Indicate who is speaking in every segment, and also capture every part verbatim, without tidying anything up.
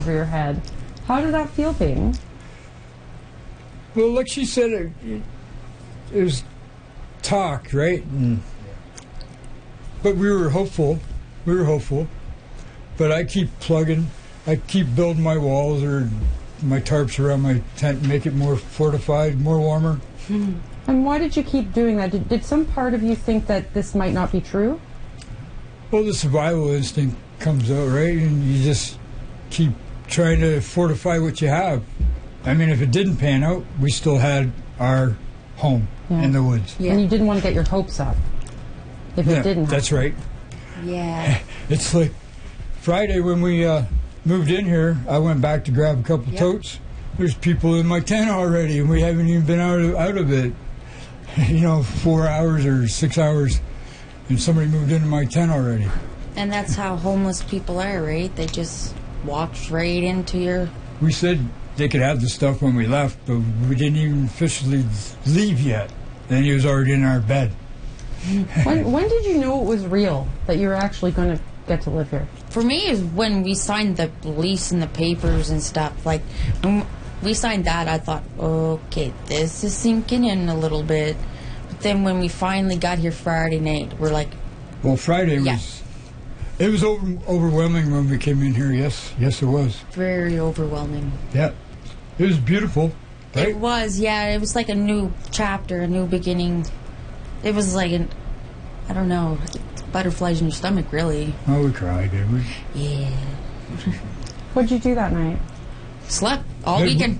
Speaker 1: over your head. How did that feel, Peyton?
Speaker 2: Well, like she said, it, it, it was talk, right? Mm. But we were hopeful. We were hopeful. But I keep plugging. I keep building my walls or my tarps around my tent, make it more fortified, more warmer.
Speaker 1: Mm. And why did you keep doing that? Did, did some part of you think that this might not be true?
Speaker 2: Well, the survival instinct comes out, right? And you just keep trying to fortify what you have. I mean, if it didn't pan out, we still had our home yeah. in the woods.
Speaker 1: Yeah. And you didn't want to get your hopes up if
Speaker 2: yeah,
Speaker 1: it didn't happen.
Speaker 2: That's right.
Speaker 3: Yeah.
Speaker 2: It's like Friday when we uh, moved in here, I went back to grab a couple yep. totes. There's people in my tent already, and we haven't even been out of, out of it. You know, four hours or six hours, and somebody moved into my tent already.
Speaker 3: And that's how homeless people are, right? They just walked right into your...
Speaker 2: We said they could have the stuff when we left, but we didn't even officially leave yet. Then he was already in our bed.
Speaker 1: when, when did you know it was real, that you were actually going to get to live here?
Speaker 3: For me, is when we signed the lease and the papers and stuff. Like, when we signed that, I thought, okay, this is sinking in a little bit. But then when we finally got here Friday night, we're like...
Speaker 2: Well, Friday
Speaker 3: yeah.
Speaker 2: was... It was over, overwhelming when we came in here, yes. Yes, it was.
Speaker 3: Very overwhelming.
Speaker 2: Yeah. It was beautiful, right?
Speaker 3: It was, yeah. It was like a new chapter, a new beginning. It was like an... I don't know... Butterflies in your stomach, really.
Speaker 2: Oh, we cried, did we?
Speaker 3: Yeah.
Speaker 1: What'd you do that night?
Speaker 3: Slept all
Speaker 2: Hey,
Speaker 3: weekend.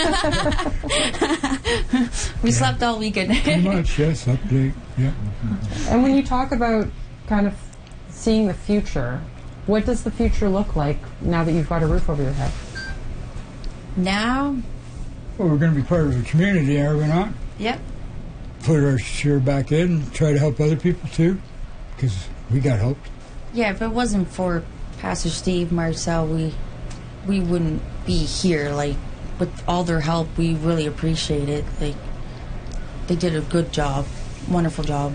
Speaker 3: we
Speaker 2: yeah.
Speaker 3: slept all weekend.
Speaker 2: Pretty much, yes, update, yeah.
Speaker 1: And when you talk about kind of seeing the future, what does the future look like now that you've got a roof over your head?
Speaker 3: Now?
Speaker 2: Well, we're going to be part of the community, are we not?
Speaker 3: Yep.
Speaker 2: Put our share back in and try to help other people, too. Because we got help.
Speaker 3: Yeah, if it wasn't for Pastor Steve, Marcel, we we wouldn't be here. Like, with all their help, we really appreciate it. Like, they did a good job, wonderful job.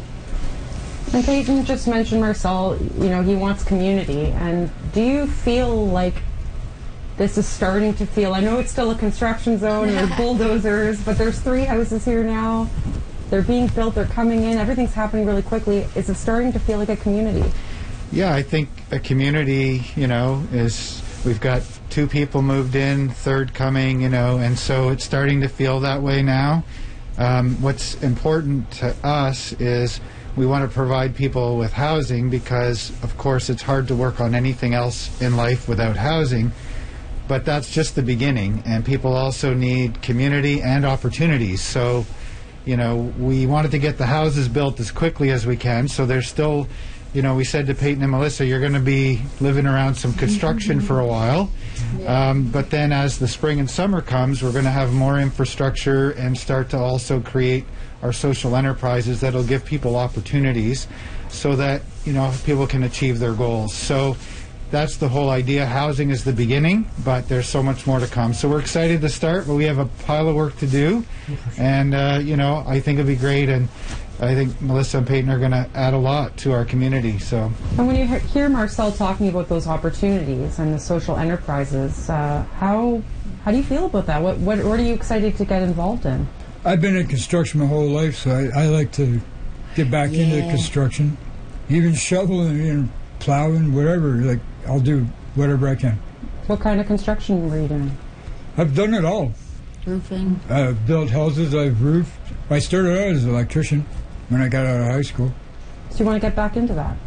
Speaker 1: And Peyton just mentioned Marcel. You know, he wants community. And do you feel like this is starting to feel? I know it's still a construction zone. There's bulldozers, but there's three houses here now. They're being built, they're coming in, everything's happening really quickly. Is it starting to feel like a community?
Speaker 4: Yeah, I think a community, you know, is, we've got two people moved in, third coming, you know, and so it's starting to feel that way now. Um, what's important to us is we want to provide people with housing because, of course, it's hard to work on anything else in life without housing. But that's just the beginning, and people also need community and opportunities. So, you know, we wanted to get the houses built as quickly as we can, so there's still, you know, we said to Peyton and Melissa, you're going to be living around some construction for a while. Yeah. Um, but then as the spring and summer comes, we're going to have more infrastructure and start to also create our social enterprises that'll give people opportunities so that, you know, people can achieve their goals. So that's the whole idea. Housing is the beginning, but there's so much more to come. So we're excited to start, but we have a pile of work to do. And, uh, you know, I think it'll be great. And I think Melissa and Peyton are going to add a lot to our community. So.
Speaker 1: And when you hear Marcel talking about those opportunities and the social enterprises, uh, how how do you feel about that? What, what what are you excited to get involved in?
Speaker 2: I've been in construction my whole life, so I, I like to get back yeah. into construction, even shoveling and plowing, whatever. Like I'll do whatever I can.
Speaker 1: What kind of construction were you doing?
Speaker 2: I've done it all.
Speaker 3: Roofing.
Speaker 2: I've built houses. I've roofed. I started out as an electrician when I got out of high school.
Speaker 1: So you want to get back into that?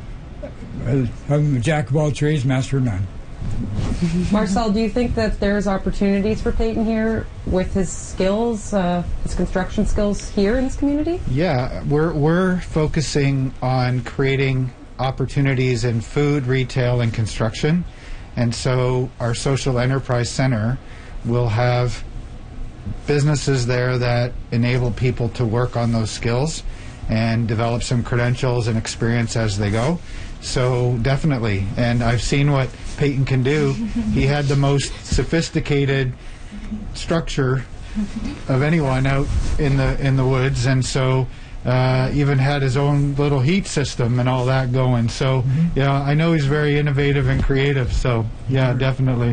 Speaker 2: I'm a jack of all trades, master of none.
Speaker 1: Marcel, do you think that there's opportunities for Peyton here with his skills, uh, his construction skills here in this community?
Speaker 4: Yeah, we're we're focusing on creating opportunities in food, retail, and construction. And so our social enterprise center will have businesses there that enable people to work on those skills and develop some credentials and experience as they go. So definitely, and I've seen what Peyton can do. He had the most sophisticated structure of anyone out in the in the woods, and so uh, even had his own little heat system and all that going. So, yeah, I know he's very innovative and creative. So, yeah, definitely.